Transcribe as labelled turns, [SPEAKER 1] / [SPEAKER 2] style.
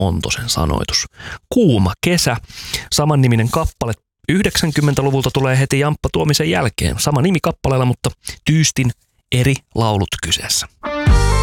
[SPEAKER 1] Ontosen sanoitus. Kuuma kesä, samanniminen kappale 90-luvulta tulee heti Jamppa Tuomisen jälkeen. Sama nimi kappaleella, mutta tyystin eri laulut kyseessä.